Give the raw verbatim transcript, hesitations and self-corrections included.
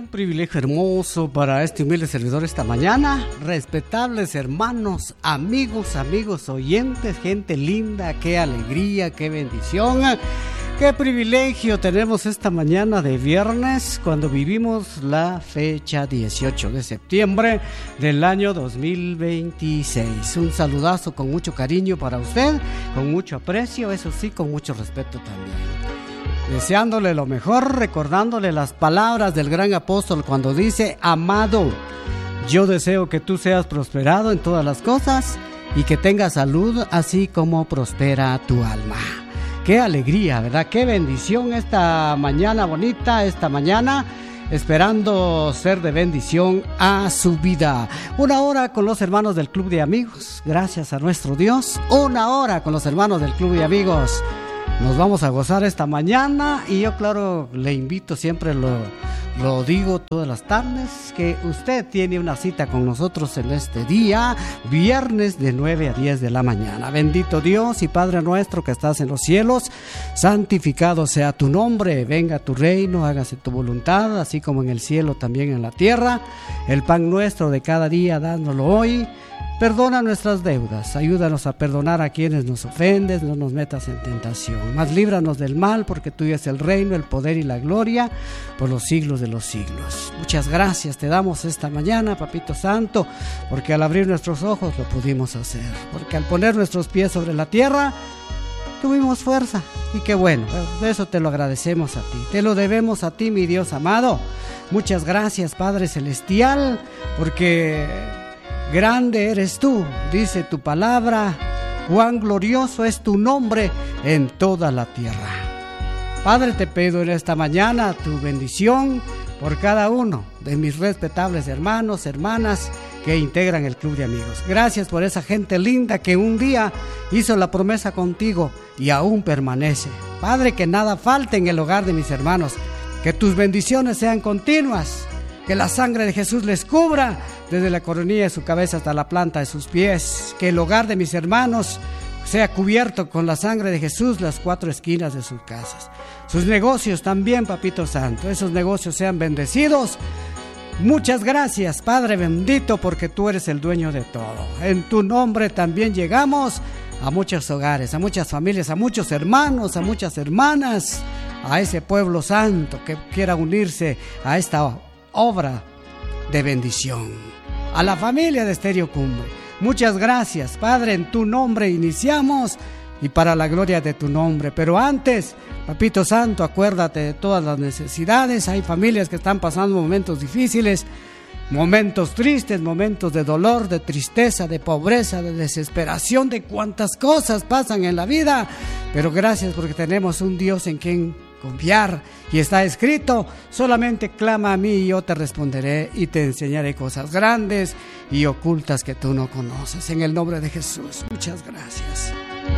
privilegio hermoso para este humilde servidor esta mañana. Respetables hermanos, amigos, amigos oyentes, gente linda, qué alegría, qué bendición, qué privilegio tenemos esta mañana de viernes cuando vivimos la fecha dieciocho de septiembre del año dos mil veintiséis. Un saludazo con mucho cariño para usted, con mucho aprecio, eso sí, con mucho respeto también. Deseándole lo mejor, recordándole las palabras del gran apóstol cuando dice: amado, yo deseo que tú seas prosperado en todas las cosas y que tengas salud así como prospera tu alma. Qué alegría, ¿verdad? Qué bendición esta mañana bonita, esta mañana esperando ser de bendición a su vida. Una hora con los hermanos del Club de Amigos, gracias a nuestro Dios. Una hora con los hermanos del Club de Amigos. Nos vamos a gozar esta mañana y yo, claro, le invito, siempre lo, lo digo todas las tardes, que usted tiene una cita con nosotros en este día, viernes de nueve a diez de la mañana. Bendito Dios y Padre nuestro que estás en los cielos, santificado sea tu nombre, venga tu reino, hágase tu voluntad, así como en el cielo también en la tierra. El pan nuestro de cada día, dándolo hoy. Perdona nuestras deudas, ayúdanos a perdonar a quienes nos ofenden, no nos metas en tentación, mas líbranos del mal, porque tuyo es el reino, el poder y la gloria por los siglos de los siglos. Muchas gracias te damos esta mañana, Papito Santo, porque al abrir nuestros ojos lo pudimos hacer, porque al poner nuestros pies sobre la tierra tuvimos fuerza, y qué bueno, de eso te lo agradecemos a ti, te lo debemos a ti, mi Dios amado. Muchas gracias, Padre Celestial, porque grande eres tú, dice tu palabra, cuán glorioso es tu nombre en toda la tierra. Padre, te pido en esta mañana tu bendición por cada uno de mis respetables hermanos, hermanas que integran el Club de Amigos. Gracias por esa gente linda que un día hizo la promesa contigo y aún permanece. Padre, que nada falte en el hogar de mis hermanos, que tus bendiciones sean continuas, que la sangre de Jesús les cubra desde la coronilla de su cabeza hasta la planta de sus pies, que el hogar de mis hermanos sea cubierto con la sangre de Jesús, las cuatro esquinas de sus casas. Sus negocios también, Papito Santo, esos negocios sean bendecidos. Muchas gracias, Padre bendito, porque tú eres el dueño de todo. En tu nombre también llegamos a muchos hogares, a muchas familias, a muchos hermanos, a muchas hermanas, a ese pueblo santo que quiera unirse a esta obra de bendición. A la familia de Estéreo Cumbre, muchas gracias, Padre, en tu nombre iniciamos y para la gloria de tu nombre. Pero antes, Papito Santo, acuérdate de todas las necesidades. Hay familias que están pasando momentos difíciles, momentos tristes, momentos de dolor, de tristeza, de pobreza, de desesperación, de cuantas cosas pasan en la vida. Pero gracias porque tenemos un Dios en quien confiar, y está escrito: solamente clama a mí y yo te responderé y te enseñaré cosas grandes y ocultas que tú no conoces. En el nombre de Jesús, muchas gracias.